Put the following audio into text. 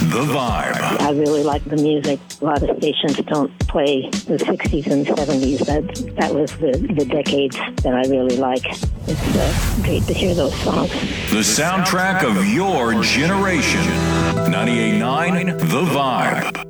The Vibe. I really like the music. A lot of stations don't play the 60s and 70s. That was the decades that I really like. It's great to hear those songs. The soundtrack of your generation. 98.9 The Vibe.